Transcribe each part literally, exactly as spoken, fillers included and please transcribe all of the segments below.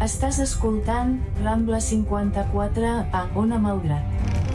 Estàs escoltant Rambla cinquanta-quatre a Ona Malgrat.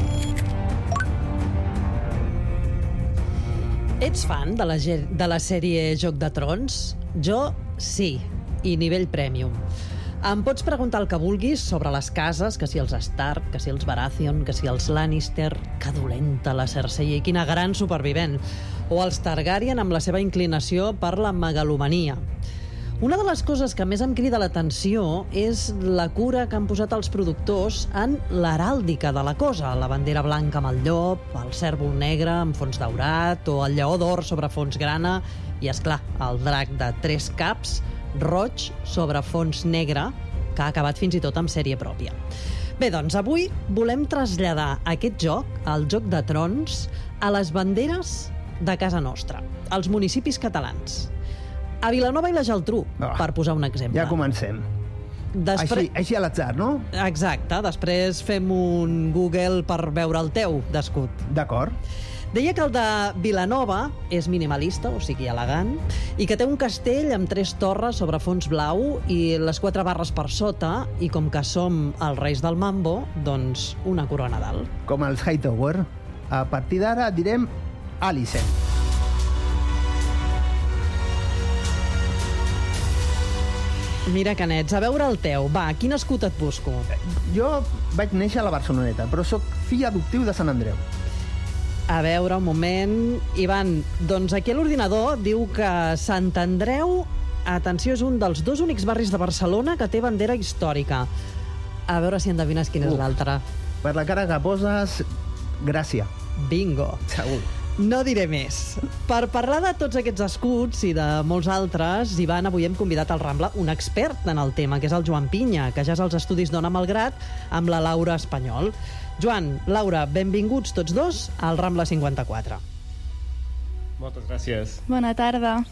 Ets fan de la, de la sèrie Joc de Trons? Jo sí, i nivell premium. Em pots preguntar el que vulguis sobre les cases, que si els Stark, que si els Baratheon, que si els Lannister, que dolenta la Cersei i quina gran supervivent, o els Targaryen amb la seva inclinació per la megalomania. Una de les coses que més em crida l'atenció és la cura que han posat els productors en l'heràldica de la cosa. La bandera blanca amb el llop, el cèrvol negre amb fons daurat, o el lleó d'or sobre fons grana, i, és clar, el drac de tres caps, roig sobre fons negre, que ha acabat fins i tot amb sèrie pròpia. Bé, doncs avui volem traslladar aquest joc, el Joc de Trons, a les banderes de casa nostra, als municipis catalans. A Vilanova i la Geltrú, oh, per posar un exemple. Ja comencem. Despre... Així, així a l'atzar, no? Exacte. Després fem un Google per veure el teu d'escut. D'acord. Deia que el de Vilanova és minimalista, o sigui, elegant, i que té un castell amb tres torres sobre fons blau i les quatre barres per sota, i com que som els reis del mambo, doncs una corona dalt. Com els Hightower. A partir d'ara direm Alicent. Mira, Canets, a veure el teu. Va, quin escut et busco? Jo vaig néixer a la Barceloneta, però sóc fill adoptiu de Sant Andreu. A veure, un moment... Ivan, doncs aquí a l'ordinador diu que Sant Andreu, atenció, és un dels dos únics barris de Barcelona que té bandera històrica. A veure si endevines quina és l'altra. Per la cara que poses, Gràcia. Bingo. Segur. No diré més. Per parlar de tots aquests escuts i de molts altres, Ivan, avui hem convidat al Rambla un expert en el tema, que és el Joan Pinya, que ja és als estudis d'Ona Malgrat amb la Laura Espanyol. Joan, Laura, benvinguts tots dos al Rambla cinquanta-quatre. Moltes gràcies. Bona tarda.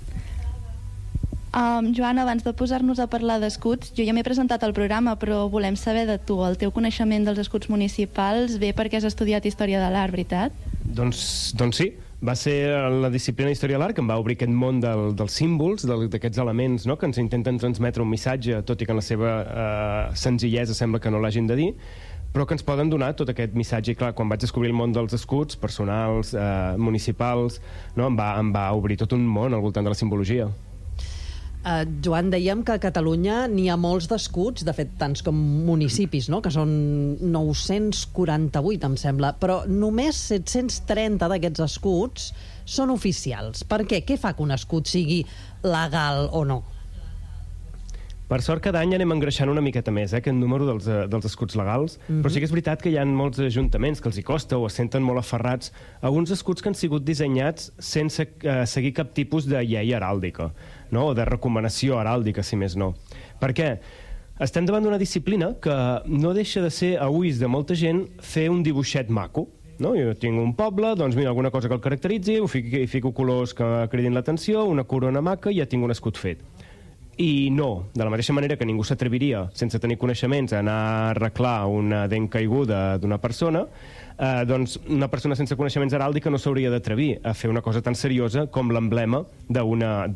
Um, Joan, abans de posar-nos a parlar d'escuts, jo ja m'he presentat al programa, però volem saber de tu. El teu coneixement dels escuts municipals ve perquè has estudiat Història de l'Art, veritat? Doncs, doncs sí, va ser la disciplina Història de l'Art que em va obrir aquest món del, dels símbols, d'aquests elements, no?, que ens intenten transmetre un missatge, tot i que en la seva eh, senzillesa sembla que no l'hagin de dir, però que ens poden donar tot aquest missatge. I clar, quan vaig descobrir el món dels escuts personals, eh, municipals, no?, em, va, em va obrir tot un món al voltant de la simbologia. Uh, Joan, dèiem que a Catalunya n'hi ha molts d'escuts, de fet, tants com municipis, no?, que són nou-cents quaranta-vuit, em sembla, però només set-cents trenta d'aquests escuts són oficials. Per què? Què fa que un escut sigui legal o no? Per sort, cada any anem engreixant una miqueta més, eh, aquest número dels, dels escuts legals, mm-hmm. però sí que és veritat que hi ha molts ajuntaments que els hi costa o es senten molt aferrats a uns escuts que han sigut dissenyats sense eh, seguir cap tipus de llei heràldica, no?, o de recomanació heràldica, si més no. Per què? Estem davant d'una disciplina que no deixa de ser, a ulls de molta gent, fer un dibuixet maco. No? Jo tinc un poble, doncs mira, alguna cosa que el caracteritzi, ho fico, fico colors que cridin l'atenció, una corona maca i ja tinc un escut fet. I no, de la mateixa manera que ningú s'atreviria, sense tenir coneixements, a anar a arreglar una dent caiguda d'una persona, eh, doncs una persona sense coneixements heràldica no s'hauria d'atrevir a fer una cosa tan seriosa com l'emblema d'una